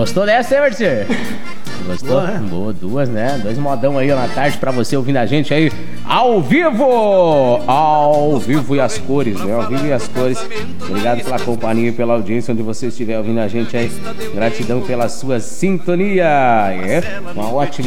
Gostou dessa, hein, Marcelo? Gostou? Boa, né? Boa, duas, né? 2 modão aí na tarde pra você ouvindo a gente aí ao vivo! Ao vivo e as cores, né? Ao vivo e as cores. Obrigado pela companhia e pela audiência onde você estiver ouvindo a gente aí. Gratidão pela sua sintonia. É uma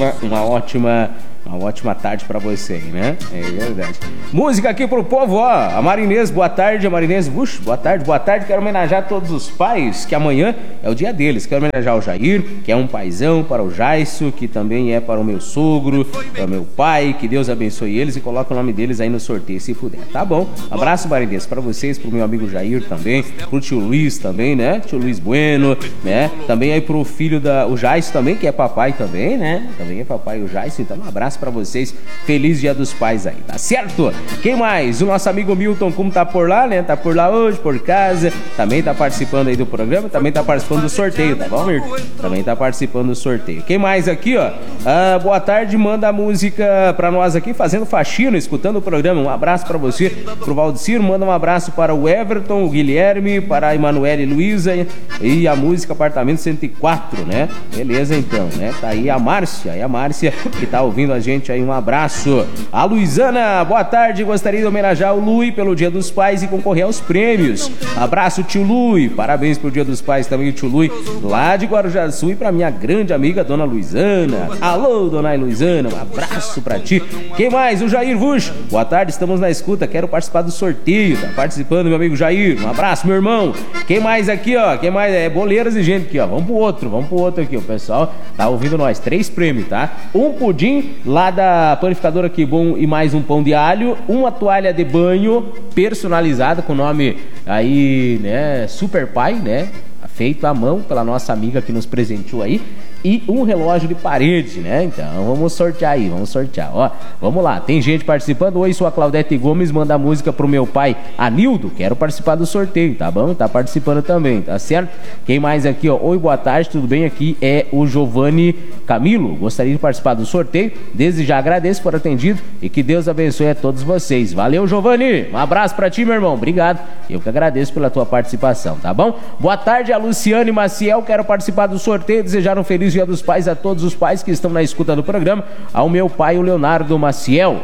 ótima tarde pra você aí, né? É verdade. Música aqui pro povo, ó. A Marinês, boa tarde. A Marinês, boa tarde, boa tarde. Quero homenagear todos os pais, que amanhã é o dia deles. Quero homenagear o Jair, que é um paizão, para o Jaisso, que também é para o meu sogro, para o meu pai. Que Deus abençoe eles e coloque o nome deles aí no sorteio, se puder. Tá bom? Abraço, Marinês, pra vocês, pro meu amigo Jair também, pro tio Luiz também, né? Tio Luiz Bueno, né? Também aí pro filho o Jaisso também, que é papai também, né? Também é papai o Jaisso, então um abraço pra vocês, feliz Dia dos Pais aí, tá certo? Quem mais? O nosso amigo Milton, como tá por lá, né? Tá por lá hoje, por casa, também tá participando aí do programa, também tá participando do sorteio, tá bom, Milton? Também tá participando do sorteio. Quem mais aqui, ó? Boa tarde, manda a música pra nós aqui, fazendo faxina, escutando o programa, um abraço pra você, pro Valdeciro, manda um abraço para o Everton, o Guilherme, para a Emanuele e Luísa e a música Apartamento 104, né? Beleza, então, né? Tá aí a Márcia que tá ouvindo a gente aí, um abraço. A Luizana, boa tarde, gostaria de homenagear o Lui pelo Dia dos Pais e concorrer aos prêmios. Abraço, tio Lui, parabéns pelo Dia dos Pais também, o tio Lui, lá de Guarujá-Sul, e pra minha grande amiga, dona Luizana. Alô, dona Luizana, um abraço pra ti. Quem mais? O Jair Vush, boa tarde, estamos na escuta, quero participar do sorteio, tá participando meu amigo Jair, um abraço, meu irmão. Quem mais aqui, ó? Quem mais? Boleiras e gente aqui, ó, vamos pro outro aqui, o pessoal tá ouvindo nós, 3 prêmios, tá? Um pudim lá da panificadora Que Bom e mais um pão de alho, uma toalha de banho personalizada com o nome aí, né, Super Pai, né, feito à mão pela nossa amiga que nos presenteou aí, e um relógio de parede, né? Então vamos sortear aí, ó, vamos lá, tem gente participando. Oi, sou a Claudete Gomes, manda a música pro meu pai Anildo, quero participar do sorteio, tá bom? Tá participando também, tá certo? Quem mais aqui, ó? Oi, boa tarde, tudo bem? Aqui é o Giovanni Camilo, gostaria de participar do sorteio, desde já agradeço por atendido e que Deus abençoe a todos vocês. Valeu, Giovanni, um abraço pra ti, meu irmão, obrigado, eu que agradeço pela tua participação, tá bom? Boa tarde, a Luciane Maciel, quero participar do sorteio, desejar um feliz Dia dos Pais a todos os pais que estão na escuta do programa, ao meu pai, o Leonardo Maciel.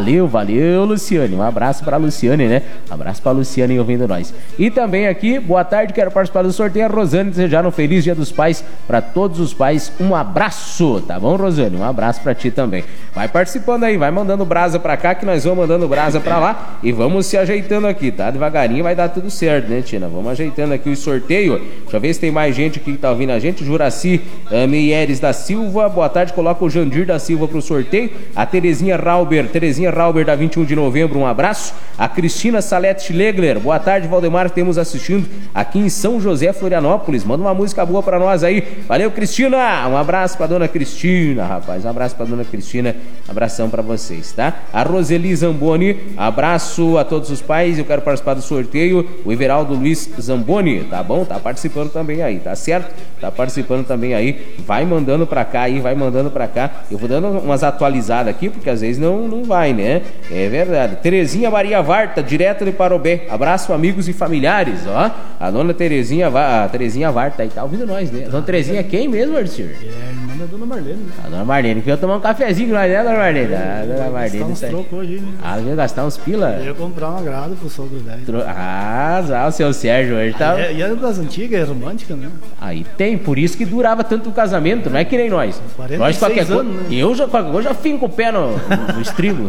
Valeu, Luciane, um abraço pra Luciane, né? Um abraço pra Luciane ouvindo nós. E também aqui, boa tarde, quero participar do sorteio, a Rosane, desejar um feliz Dia dos Pais pra todos os pais, um abraço, tá bom, Rosane? Um abraço pra ti também. Vai participando aí, vai mandando brasa pra cá, que nós vamos mandando brasa pra lá e vamos se ajeitando aqui, tá? Devagarinho vai dar tudo certo, né, Tina? Vamos ajeitando aqui o sorteio. Deixa eu ver se tem mais gente aqui que tá ouvindo a gente. Juraci Meieres da Silva, boa tarde, coloca o Jandir da Silva pro sorteio. A Terezinha Rauber da 21 de novembro, um abraço. A Cristina Salete Schlegler, boa tarde, Valdemar, que temos assistindo aqui em São José, Florianópolis. Manda uma música boa pra nós aí. Valeu, Cristina, um abraço pra dona Cristina, rapaz, um abraço pra dona Cristina, abração pra vocês, tá? A Roseli Zamboni, abraço a todos os pais, eu quero participar do sorteio. O Everaldo Luiz Zamboni, tá bom? Tá participando também aí, tá certo? Tá participando também aí, vai mandando pra cá aí, vai mandando pra cá. Eu vou dando umas atualizadas aqui, porque às vezes não vai, né? É verdade. Terezinha Maria Varta, direto de Parobé. Abraço, amigos e familiares, ó. A dona Terezinha Varta aí, tá ouvindo nós, né? A dona Terezinha é quem mesmo, Arthur? É a irmã da dona Marlene, né? A dona Marlene, que eu tomar um cafezinho com nós, né, dona Marlene? A dona Marlene. Gastar uns trocos hoje, né? Ah, eu ia gastar uns pila? Eu ia comprar uma grada pro sogro velho. O seu Sérgio hoje tá... E é das antigas, é romântica, né? Aí tem, por isso que durava tanto o casamento, não é que nem nós. 46 anos, né? Eu já finco o pé no estribo.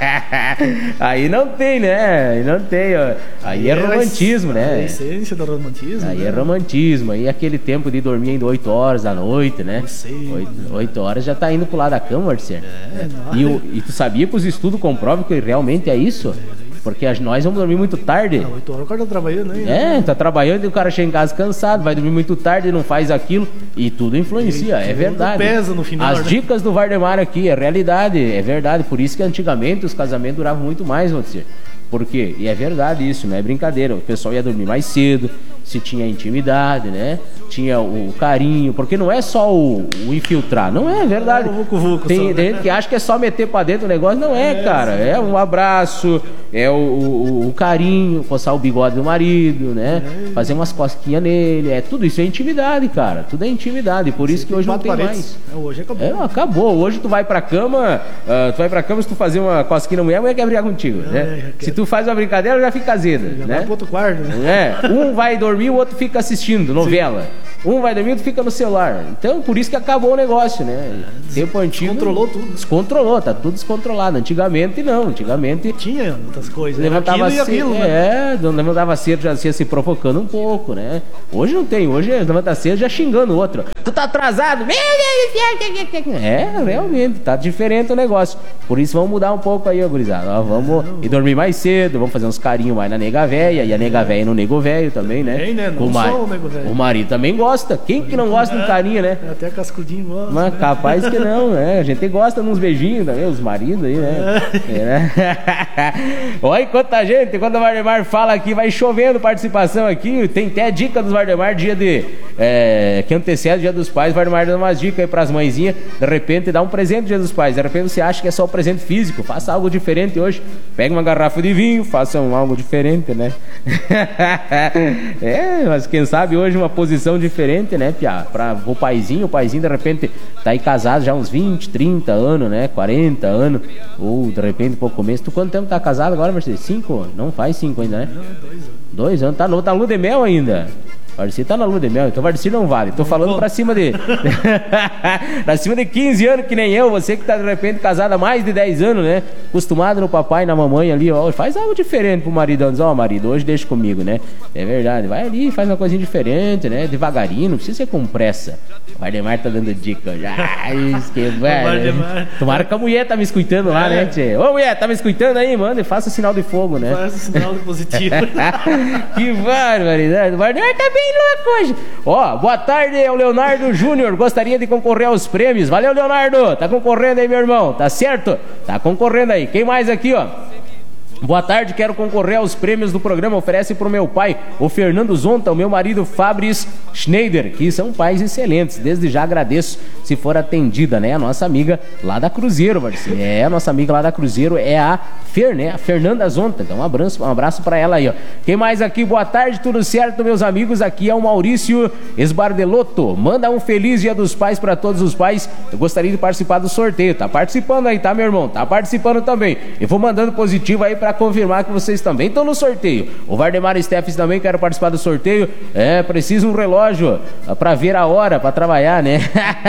Aí não tem, né? Aí não tem, ó. Aí é romantismo, né? A essência do romantismo. Aí né? é romantismo. Aí é aquele tempo de dormir ainda 8 horas da noite, né? 8 horas já tá indo pro lado da cama, Marcelo. E tu sabia que os estudos comprovam que realmente é isso? Porque nós vamos dormir muito tarde. 8 horas o cara tá trabalhando aí. Tá trabalhando e o cara chega em casa cansado, vai dormir muito tarde, não faz aquilo e tudo influencia, é verdade. Pesa no final. As dicas do Valdemar aqui, é realidade, é verdade. Por isso que antigamente os casamentos duravam muito mais, vamos dizer. Por quê? E é verdade isso, não é brincadeira. O pessoal ia dormir mais cedo, se tinha intimidade, né? Tinha o carinho, porque não é só o infiltrar, não é verdade. Tem gente que acha que é só meter pra dentro o negócio, não é, cara. É um abraço, é o carinho, coçar o bigode do marido, né? Fazer umas cosquinhas nele, tudo isso é intimidade, cara. Tudo é intimidade, por isso que hoje não tem mais. Hoje acabou. Acabou. Hoje tu vai pra cama, se tu fazer uma cosquinha na mulher, a mulher quer brigar contigo, né? Se tu faz uma brincadeira, já fica azeda, já né? vai pro outro quarto, né? Um vai dormir, o outro fica assistindo novela. Sim. Um vai dormir, outro fica no celular. Então, por isso que acabou o negócio, né? Tempo antigo... Descontrolou tudo. Descontrolou, tá tudo descontrolado. Antigamente, não. Antigamente... Tinha muitas coisas. Levantava cedo, aquilo, né? levantava cedo, já ia se provocando um pouco, né? Hoje não tem. Hoje levanta cedo já xingando o outro. Tu tá atrasado? Realmente, tá diferente o negócio. Por isso, vamos mudar um pouco aí, gurizada. Vamos ir dormir mais cedo, vamos fazer uns carinhos mais na nega véia. E a nega véia no nego velho também, né? Tem, né? Não só o nego velho. O marido também gosta. Quem que não gosta de um carinho, né? Até cascudinho gosta. Mas capaz que não, né? A gente gosta de uns beijinhos também, os maridos aí, né? Olha quanta gente, quando o Vardemar fala aqui, vai chovendo participação aqui. Tem até dica dos Vardemar, dia de... que antecede o Dia dos Pais. O Vardemar dá umas dicas aí pras mãezinhas. De repente, dá um presente no Dia dos Pais. De repente, você acha que é só o presente físico. Faça algo diferente hoje. Pega uma garrafa de vinho, faça algo diferente, né? Mas quem sabe hoje uma posição diferente, né, Pia? Para o paizinho de repente tá aí casado já uns 20, 30 anos, né? 40 anos. Ou de repente pouco começo. Tu quanto tempo tá casado agora, Marcelo? 5? Não faz 5 ainda, né? 2 anos. Tá na lua de mel ainda. Vardeci tá na lua de mel, então Vardeci não vale. Tô falando pra cima de... pra cima de 15 anos, que nem eu. Você que tá de repente casada há mais de 10 anos, né? Acostumado no papai e na mamãe ali, ó. Faz algo diferente pro marido. Diz, marido, hoje deixa comigo, né? É verdade. Vai ali, faz uma coisinha diferente, né? Devagarinho, não precisa ser com pressa. O Vardemar tá dando dica já. Tomara que a mulher tá me escutando lá, né, tchê? Ô, mulher, tá me escutando aí, mano? Faça sinal de fogo, né? Faça sinal de positivo. Que barbaridade. O Vardemar tá bem louco hoje. Boa tarde, é o Leonardo Júnior. Gostaria de concorrer aos prêmios. Valeu, Leonardo. Tá concorrendo aí, meu irmão. Tá certo? Tá concorrendo aí. Quem mais aqui, Boa tarde, quero concorrer aos prêmios do programa. Oferece pro meu pai, o Fernando Zonta, o meu marido Fabris Schneider, que são pais excelentes. Desde já agradeço se for atendida, né? A nossa amiga lá da Cruzeiro, Marcinho. A nossa amiga lá da Cruzeiro é a Fer, né? A Fernanda Zonta. Então um abraço pra ela aí, Quem mais aqui? Boa tarde, tudo certo, meus amigos? Aqui é o Maurício Esbardelotto. Manda um feliz Dia dos Pais pra todos os pais. Eu gostaria de participar do sorteio. Tá participando aí, tá, meu irmão? Tá participando também. Eu vou mandando positivo aí pra confirmar que vocês também estão no sorteio. O Vardemar Steffes também quer participar do sorteio. Precisa um relógio pra ver a hora, pra trabalhar, né?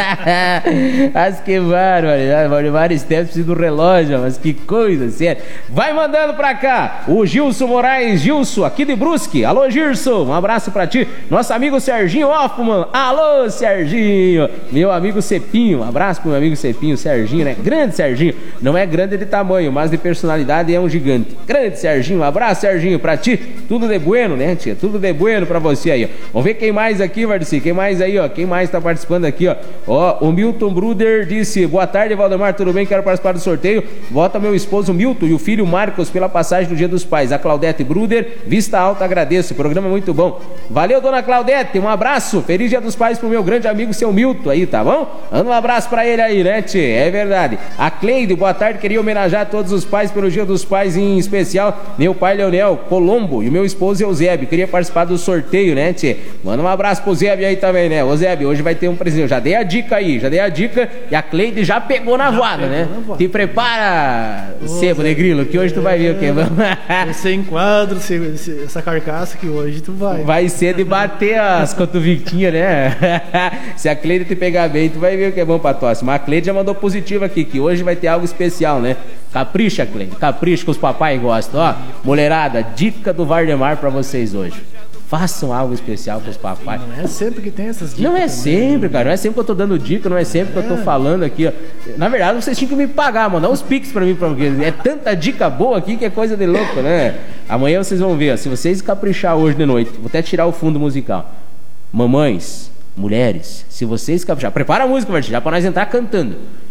Mas que barbaridade. Vardemar Steffes precisa do relógio, mas que coisa, sério. Vai mandando pra cá. O Gilson Moraes, Gilson, aqui de Brusque. Alô, Gilson, um abraço pra ti. Nosso amigo Serginho Hoffman. Alô, Serginho. Meu amigo Cepinho, um abraço pro meu amigo Cepinho, Serginho, né? Grande Serginho. Não é grande de tamanho, mas de personalidade é um gigante. Grande Serginho, um abraço, Serginho, pra ti. Tudo de bueno, né, tia? Tudo de bueno pra você aí, Vamos ver quem mais aqui, Vardeci. Quem mais aí, Quem mais tá participando aqui, o Milton Bruder disse: boa tarde, Valdemar, tudo bem? Quero participar do sorteio. Vota meu esposo Milton e o filho Marcos pela passagem do Dia dos Pais. A Claudete Bruder, Vista Alta, agradeço. O programa é muito bom. Valeu, dona Claudete, um abraço. Feliz Dia dos Pais pro meu grande amigo, seu Milton aí, tá bom? Manda um abraço pra ele aí, né, tia? É verdade. A Cleide, boa tarde, queria homenagear todos os pais pelo Dia dos Pais, em especial meu pai Leonel Colombo e o meu esposo Eusébio. Queria participar do sorteio, né, tchê? Manda um abraço pro Zébio aí também, né? Ô Zébio, hoje vai ter um presente. Eu já dei a dica aí, e a Cleide já pegou na voada, né? Te prepara, sebo de grilo, que hoje tu vai ver o que? Você enquadra essa carcaça que hoje tu vai. Vai ser de bater as cotoviquinhas, né? Se a Cleide te pegar bem, tu vai ver o que é bom pra tosse. Mas a Cleide já mandou positivo aqui, que hoje vai ter algo especial, né? Capricha, Cleide, capricha que os papai gostam. Mulherada, dica do Vardemar pra vocês hoje. Façam algo especial com os papais. Não é sempre que tem essas dicas. Não é também, sempre, cara. Não é sempre que eu tô dando dica, não é sempre que eu tô falando aqui, Na verdade, vocês tinham que me pagar, mandar uns pix pra mim, porque é tanta dica boa aqui que é coisa de louco, né? Amanhã vocês vão ver, se vocês caprichar hoje de noite, vou até tirar o fundo musical. Mamães, mulheres, se vocês caprichar, prepara a música, Martim, já pra nós entrar cantando.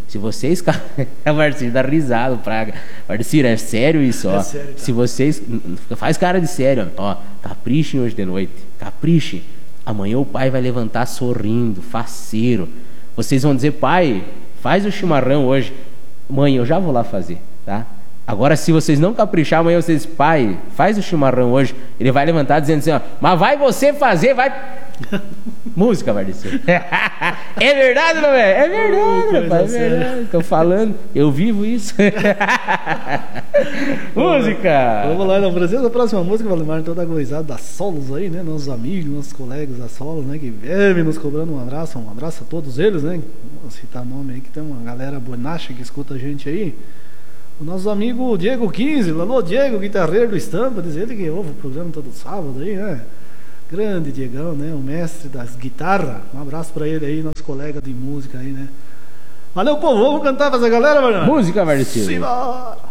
Se vocês... A Marcílio dá risada, praga. Marcílio, é sério isso, ó. É sério, tá. Se vocês... Faz cara de sério, ó. Caprichem hoje de noite. Caprichem. Amanhã o pai vai levantar sorrindo, faceiro. Vocês vão dizer, pai, faz o chimarrão hoje. Mãe, eu já vou lá fazer, tá? Agora, se vocês não caprichar, amanhã vocês dizem, pai, faz o chimarrão hoje. Ele vai levantar dizendo assim, ó, mas vai você fazer, vai... Música, Marcílio. É verdade, não é? É verdade, rapaz, é verdade. Tô falando, eu vivo isso. Música! Vamos lá, apresenta a próxima música, Valdemar, toda a goizada das solos aí, né? Nossos amigos, nossos colegas da solos, né? Que vivem nos cobrando um abraço a todos eles, né? Vou citar nome aí, que tem uma galera bonacha que escuta a gente aí. O nosso amigo Diego 15, alô Diego, guitarreiro do Estampa, diz ele que ouve o programa todo sábado aí, né? Grande Diegão, né? O mestre das guitarras. Um abraço pra ele aí, nosso colega de música aí, né? Valeu, povo, vamos cantar pra essa galera, mano? Música, Marcílio. Simbora!